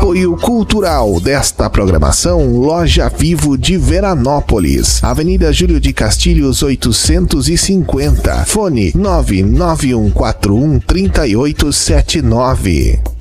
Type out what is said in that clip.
Apoio cultural desta programação, Loja Vivo de Veranópolis, Avenida Júlio de Castilhos 850, fone 991413879.